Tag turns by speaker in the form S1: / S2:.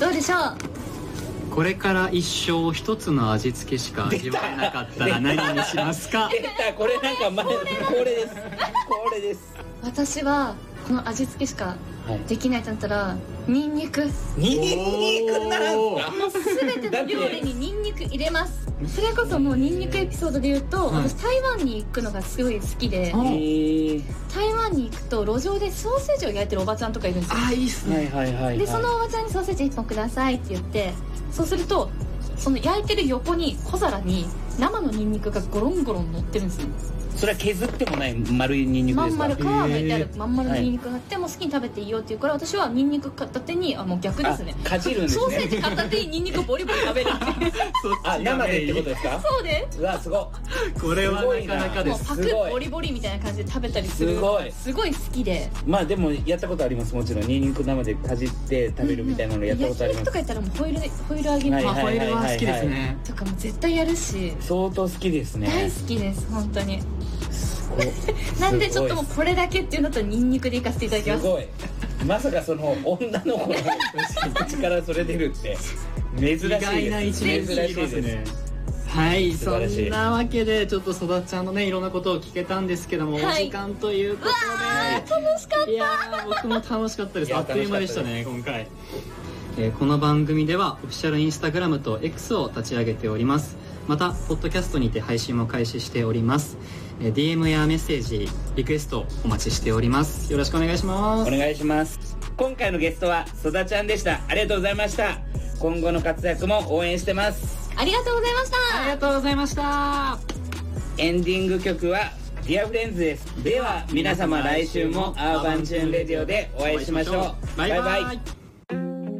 S1: どうでしょう。
S2: これから一生一つの味付けしか味わえなかったら何にしますか？
S3: 出た、これなんか前これです、これです。
S1: 私はこの味付けしかできないとなったら、ニンニク。
S3: ニンニクなんですか？
S1: もう全ての料理にニンニク入れます。それこそもうニンニクエピソードで言うと、私台湾に行くのがすごい好きで、台湾に行くと路上でソーセージを焼いてるおばちゃんとかいるんですよ。
S2: あ、いいっすね。
S1: でそのおばちゃんにソーセージ1本くださいって言って、そうするとその焼いてる横に小皿に生のニンニクがゴロンゴロン乗ってるんですよ。
S3: それは削ってもない丸いニンニクですか？
S1: まん丸皮を剥いてあるまん丸のニンニクがあって、もう好きに食べていいよっていうから、私はニンニク片手に、もう逆ですね、
S3: かじるんですね。
S1: ソーセージ片手にニンニクボリボリ食べるっていう
S3: あ、生でってことですか？
S1: そうです。
S3: うわ、すごい。
S2: これはなかなかです。
S1: もうパクッボリボリみたいな感じで食べたりする。すごい好きで。
S3: まあでもやったことあります。もちろんニンニク生でかじって食べるみたいなのやったことあります。
S1: 焼き肉とか言ったらもうホイル揚げの
S2: ホイルは好きですね。
S1: とかも絶対やるし、
S3: 相当好きですね。
S1: 大好きです本当に。なんでちょっともうこれだけっていうんだったらニンニクでいかせていただきます。
S3: すごい。まさかその女の子の口からそれ出るって珍しいです。
S2: 意外な一面ですね。はい、そんなわけでちょっとそだちゃんのねいろんなことを聞けたんですけども、お時間ということで、
S1: 楽しかった。
S2: いや僕も楽しかったです。あっという間でしたね今回。この番組ではオフィシャルインスタグラムと X を立ち上げております。またポッドキャストにて配信も開始しております。DM やメッセージ、リクエストお待ちしております。よろしくお願いします。
S3: お願いします。今回のゲストはそだちゃんでした。ありがとうございました。今後の活躍も応援してます。
S1: ありがとうございました。
S2: ありがとうございました。
S3: エンディング曲はディアフレンズです。では皆様来週もアーバンチューンレディオでお会いしましょう。
S2: バイバイ。